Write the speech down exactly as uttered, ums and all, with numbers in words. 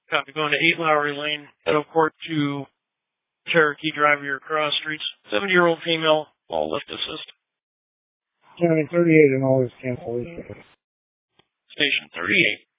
Copy. Going to eight Lowry Lane, Meadowcourt to Cherokee Drive, your cross streets. seventy-year-old female, all lift assist. County thirty-eight and all is cancellation. Station thirty-eight.